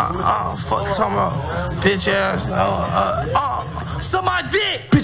Fuck you talking about, bitch ass. Suck my dick.